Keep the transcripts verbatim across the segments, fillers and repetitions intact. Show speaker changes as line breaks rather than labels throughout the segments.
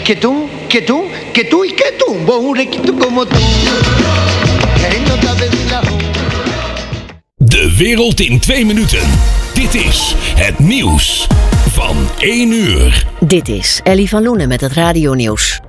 que tú, que tú, que tú y que tú, vos un requito como tú. Que no sabes la...
De wereld in twee minuten. Dit is het nieuws van één uur.
Dit is Ellie van Loenen met het radionieuws.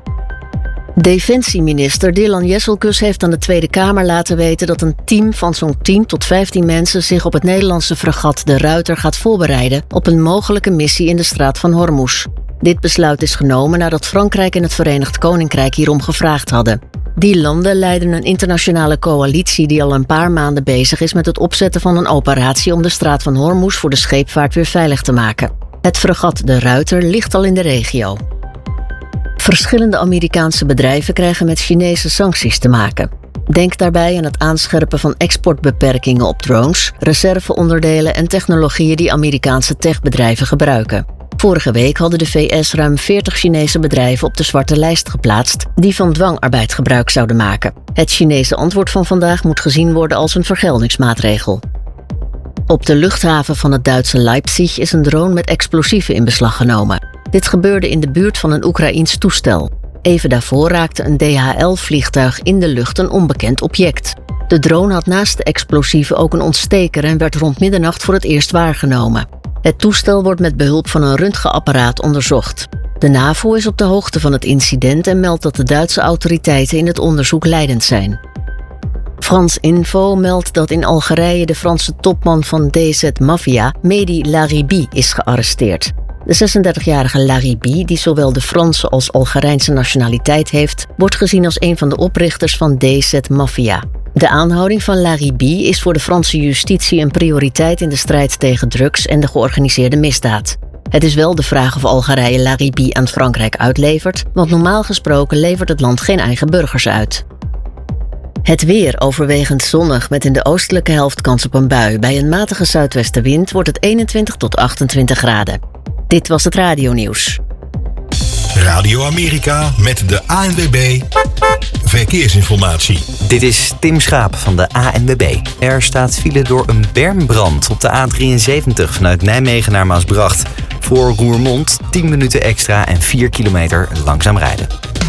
Defensieminister Dylan Jesselkus heeft aan de Tweede Kamer laten weten dat een team van zo'n tien tot vijftien mensen zich op het Nederlandse fregat De Ruiter gaat voorbereiden op een mogelijke missie in de Straat van Hormuz. Dit besluit is genomen nadat Frankrijk en het Verenigd Koninkrijk hierom gevraagd hadden. Die landen leiden een internationale coalitie die al een paar maanden bezig is met het opzetten van een operatie om de Straat van Hormuz voor de scheepvaart weer veilig te maken. Het fregat De Ruiter ligt al in de regio. Verschillende Amerikaanse bedrijven krijgen met Chinese sancties te maken. Denk daarbij aan het aanscherpen van exportbeperkingen op drones, reserveonderdelen en technologieën die Amerikaanse techbedrijven gebruiken. Vorige week hadden de V S ruim veertig Chinese bedrijven op de zwarte lijst geplaatst die van dwangarbeid gebruik zouden maken. Het Chinese antwoord van vandaag moet gezien worden als een vergeldingsmaatregel. Op de luchthaven van het Duitse Leipzig is een drone met explosieven in beslag genomen. Dit gebeurde in de buurt van een Oekraïens toestel. Even daarvoor raakte een D H L-vliegtuig in de lucht een onbekend object. De drone had naast de explosieven ook een ontsteker en werd rond middernacht voor het eerst waargenomen. Het toestel wordt met behulp van een röntgenapparaat onderzocht. De NAVO is op de hoogte van het incident en meldt dat de Duitse autoriteiten in het onderzoek leidend zijn. Frans Info meldt dat in Algerije de Franse topman van D Z Mafia, Mehdi Laribi, is gearresteerd. De zesendertigjarige Laribi, die zowel de Franse als Algerijnse nationaliteit heeft, wordt gezien als een van de oprichters van D Z Mafia. De aanhouding van Laribi is voor de Franse justitie een prioriteit in de strijd tegen drugs en de georganiseerde misdaad. Het is wel de vraag of Algerije Laribi aan Frankrijk uitlevert, want normaal gesproken levert het land geen eigen burgers uit. Het weer overwegend zonnig met in de oostelijke helft kans op een bui. Bij een matige zuidwestenwind wordt het eenentwintig tot achtentwintig graden. Dit was het radionieuws.
Radio Amerika met de A N W B Verkeersinformatie.
Dit is Tim Schaap van de A N W B. Er staat file door een bermbrand op de A drieënzeventig vanuit Nijmegen naar Maasbracht. Voor Roermond tien minuten extra en vier kilometer langzaam rijden.